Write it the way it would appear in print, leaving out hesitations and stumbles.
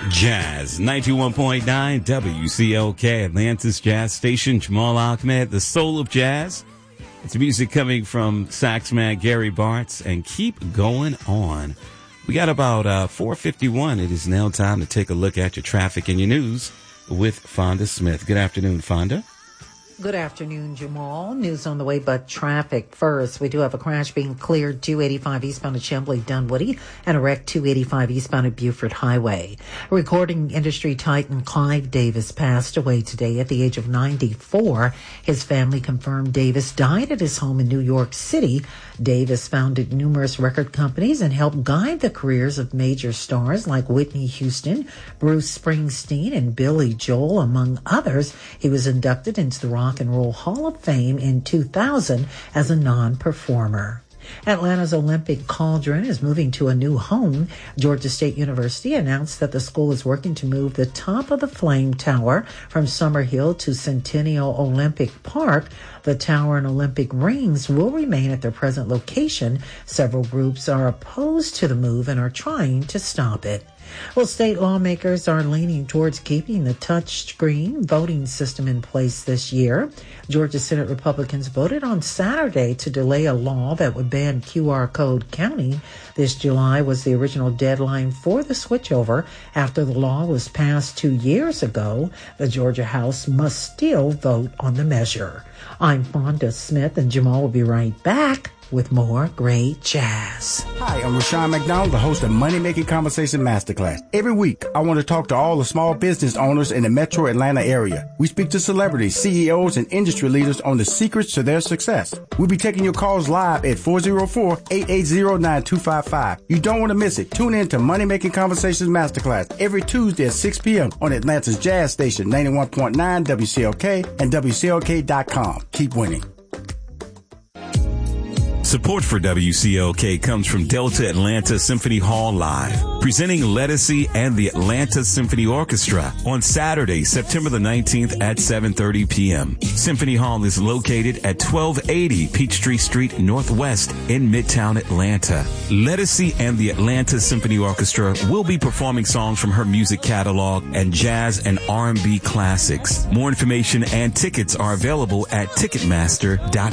Jazz 91.9 WCLK, Atlanta's jazz station. Jamal Ahmed, the soul of jazz. It's music coming from saxman Gary Bartz, and keep going on. We got about 4:51. It is now time to take a look at your traffic and your news with Fonda Smith. Good afternoon, Fonda. Good afternoon, Jamal. News on the way, but traffic first. We do have a crash being cleared 285 eastbound at Chamblee Dunwoody and a wreck 285 eastbound at Buford Highway. Recording industry titan Clive Davis passed away today at the age of 94. His family confirmed Davis died at his home in New York City. Davis founded numerous record companies and helped guide the careers of major stars like Whitney Houston, Bruce Springsteen, and Billy Joel, among others. He was inducted into the Rock and Roll Hall of Fame in 2000 as a non-performer. Atlanta's Olympic Cauldron is moving to a new home. Georgia State University announced that the school is working to move the top of the Flame Tower from Summerhill to Centennial Olympic Park. The tower and Olympic rings will remain at their present location. Several groups are opposed to the move and are trying to stop it. Well, state lawmakers are leaning towards keeping the touchscreen voting system in place this year. Georgia Senate Republicans voted on Saturday to delay a law that would ban QR code counting. This July was the original deadline for the switchover. After the law was passed 2 years ago, the Georgia House must still vote on the measure. I'm Fonda Smith, and Jamal will be right back with more great jazz. Hi, I'm Rashawn McDonald, the host of Money Making Conversation Masterclass. Every week, I want to talk to all the small business owners in the metro Atlanta area. We speak to celebrities, CEOs, and industry leaders on the secrets to their success. We'll be taking your calls live at 404-880-9255. You don't want to miss it. Tune in to Money Making Conversations Masterclass every Tuesday at 6 p.m. on Atlanta's jazz station, 91.9 WCLK and WCLK.com. Keep winning. Support for WCLK comes from Delta Atlanta Symphony Hall Live, presenting Lettucey and the Atlanta Symphony Orchestra on Saturday, September the 19th at 7:30 p.m. Symphony Hall is located at 1280 Peachtree Street Northwest in Midtown Atlanta. Lettucey and the Atlanta Symphony Orchestra will be performing songs from her music catalog and jazz and R&B classics. More information and tickets are available at Ticketmaster.com.